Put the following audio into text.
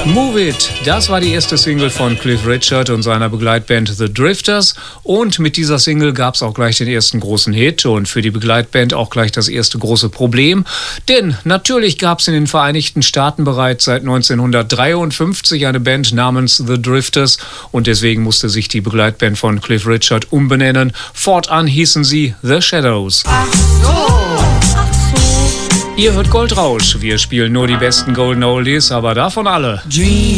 Move It, das war die erste Single von Cliff Richard und seiner Begleitband The Drifters. Und mit dieser Single gab es auch gleich den ersten großen Hit und für die Begleitband auch gleich das erste große Problem. Denn natürlich gab es in den Vereinigten Staaten bereits seit 1953 eine Band namens The Drifters und deswegen musste sich die Begleitband von Cliff Richard umbenennen. Fortan hießen sie The Shadows. Ach so. Ihr hört Goldrausch. Wir spielen nur die besten Golden Oldies, aber davon alle. Dream.